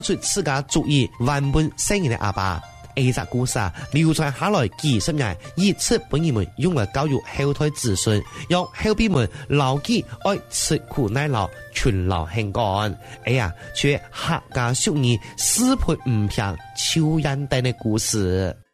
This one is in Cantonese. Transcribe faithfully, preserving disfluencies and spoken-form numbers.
出自家足以萬本生人的阿爸。呢隻故事啊，流傳下來幾十年，以此本人們用來教育後代子孫，讓後輩們牢記愛吃苦耐勞、勤勞行幹。哎呀，卻客家俗語，私配唔平，秋人等的故事。